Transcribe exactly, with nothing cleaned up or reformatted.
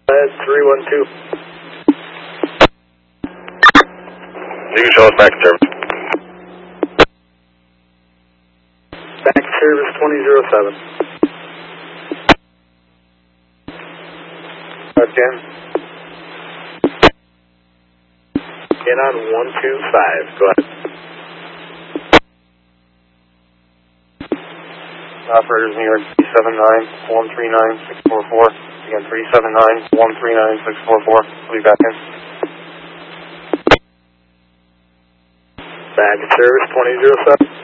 ahead, three one two. You can show us back to service. Back to service twenty oh seven. Again. In on one two five, go ahead. Operators New York three seven nine, one three nine, six four four. Again, three seven nine, one three nine, six four four. We'll be back in. Back to service twenty oh seven.